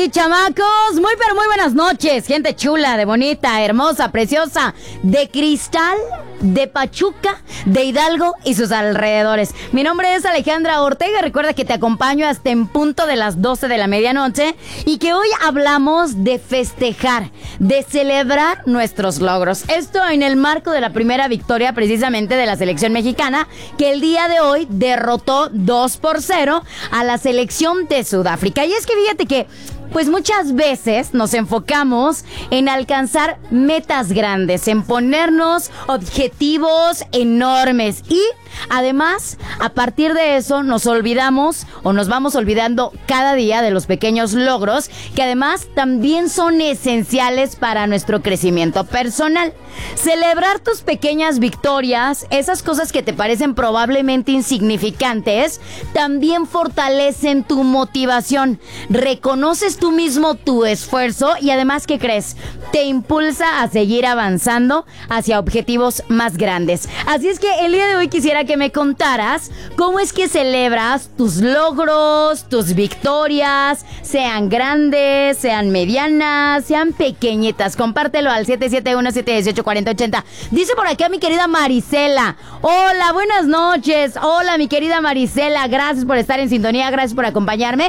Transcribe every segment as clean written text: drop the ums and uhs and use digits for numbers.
ahí, chamacos? Muy, pero muy buenas noches. Gente chula, de bonita, hermosa, preciosa, de Cristal, de Pachuca, de Hidalgo y sus alrededores. Mi nombre es Alejandra Ortega. Recuerda que te acompaño hasta en punto de las 12 de la medianoche y que hoy hablamos de festejar, de celebrar nuestros logros. Esto en el marco de la primera victoria precisamente de la selección mexicana, que el día de hoy derrotó 2-0 a la selección de Sudáfrica. Y es que fíjate que pues muchas veces nos enfocamos en alcanzar metas grandes, en ponernos objetivos enormes y además, a partir de eso nos olvidamos o nos vamos olvidando cada día de los pequeños logros que además también son esenciales para nuestro crecimiento personal. Celebrar tus pequeñas victorias, esas cosas que te parecen probablemente insignificantes, también fortalecen tu motivación. Reconoces tú mismo tu esfuerzo y además, ¿qué crees? Te impulsa a seguir avanzando hacia objetivos más grandes. Así es que el día de hoy quisiera que me contaras cómo es que celebras tus logros, tus victorias, sean grandes, sean medianas, sean pequeñitas. Compártelo al 771-718-4080. Dice por acá mi querida Marisela. Hola, buenas noches. Hola, mi querida Marisela. Gracias por estar en sintonía, gracias por acompañarme.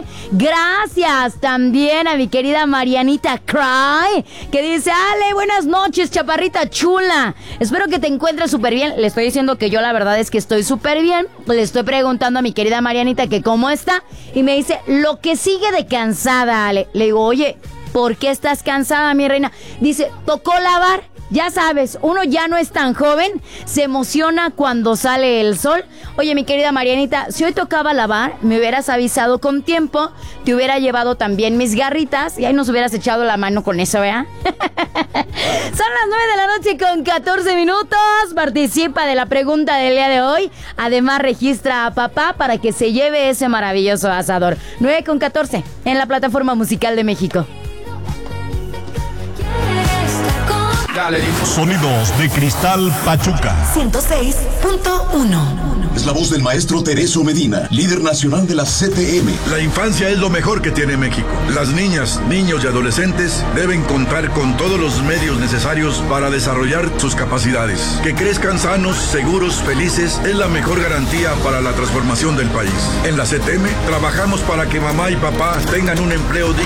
Gracias también a mi querida Marianita Cry, que dice, Ale, buenas noches, chaparrita chula. Espero que te encuentres súper bien. Le estoy diciendo que yo la verdad es que estoy súper bien. Le estoy preguntando a mi querida Marianita que cómo está. Y me dice, lo que sigue de cansada, Ale. Le digo, oye, ¿por qué estás cansada, mi reina? Dice, tocó lavar. Ya sabes, uno ya no es tan joven, se emociona cuando sale el sol. Oye, mi querida Marianita, si hoy tocaba lavar, me hubieras avisado con tiempo, te hubiera llevado también mis garritas y ahí nos hubieras echado la mano con eso, ¿verdad? Son las 9 de la noche con 14 minutos. Participa de la pregunta del día de hoy. Además, registra a papá para que se lleve ese maravilloso asador. 9 con 14 en la plataforma musical de México. Sonidos de Cristal Pachuca 106.1. Es la voz del maestro Tereso Medina, líder nacional de la CTM. La infancia es lo mejor que tiene México. Las niñas, niños y adolescentes deben contar con todos los medios necesarios para desarrollar sus capacidades. Que crezcan sanos, seguros, felices es la mejor garantía para la transformación del país. En la CTM trabajamos para que mamá y papá tengan un empleo digno